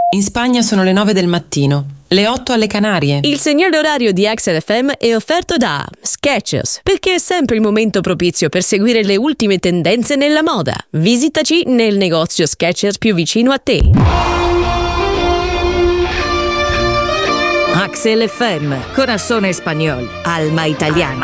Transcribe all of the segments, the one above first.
In Spagna sono le 9 del mattino, le 8 alle Canarie. Il segnale orario di Axel FM è offerto da Skechers, perché è sempre il momento propizio per seguire le ultime tendenze nella moda. Visitaci nel negozio Skechers più vicino a te. Axel FM, Corazón Español, Alma Italiana.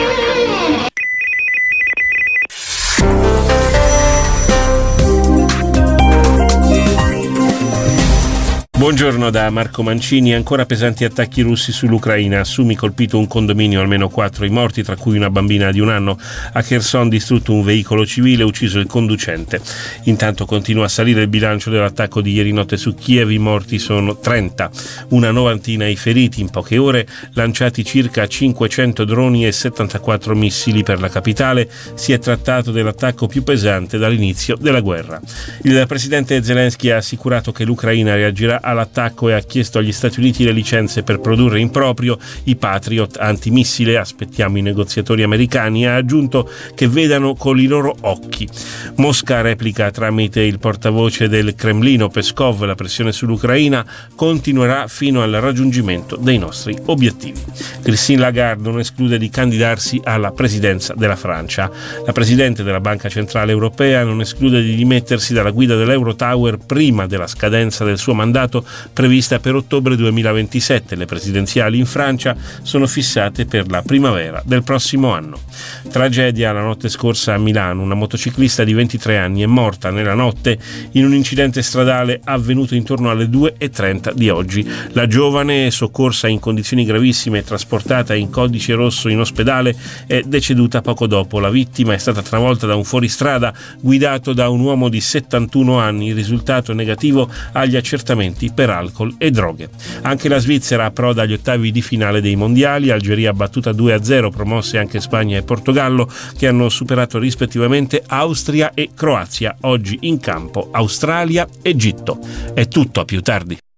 Buongiorno da Marco Mancini. Ancora pesanti attacchi russi sull'Ucraina. A Sumi colpito un condominio, almeno 4 i morti, tra cui una bambina di 1 anno. A Kherson distrutto un veicolo civile, ucciso il conducente. Intanto continua a salire il bilancio dell'attacco di ieri notte su Kiev. I morti sono 30, una novantina i feriti. In poche ore lanciati circa 500 droni e 74 missili per la capitale. Si è trattato dell'attacco più pesante dall'inizio della guerra. Il presidente Zelensky ha assicurato che l'Ucraina reagirà all'attacco e ha chiesto agli Stati Uniti le licenze per produrre in proprio i Patriot antimissile. Aspettiamo i negoziatori americani. Ha aggiunto che vedano con i loro occhi. Mosca replica tramite il portavoce del Cremlino Peskov: la pressione sull'Ucraina continuerà fino al raggiungimento dei nostri obiettivi. Christine Lagarde non esclude di candidarsi alla presidenza della Francia. La presidente della Banca Centrale Europea non esclude di dimettersi dalla guida dell'Eurotower prima della scadenza del suo mandato, prevista per ottobre 2027. Le presidenziali in Francia sono fissate per la primavera del prossimo anno. Tragedia la notte scorsa a Milano. Una motociclista di 23 anni è morta nella notte in un incidente stradale avvenuto intorno alle 2:30 di oggi. La giovane, soccorsa in condizioni gravissime e trasportata in codice rosso in ospedale, è deceduta poco dopo. La vittima è stata travolta da un fuoristrada guidato da un uomo di 71 anni. Il risultato è negativo agli accertamenti per alcol e droghe. Anche la Svizzera approda agli ottavi di finale dei mondiali. Algeria battuta 2-0, promosse anche Spagna e Portogallo, che hanno superato rispettivamente Austria e Croazia. Oggi in campo Australia-Egitto. È tutto, a più tardi.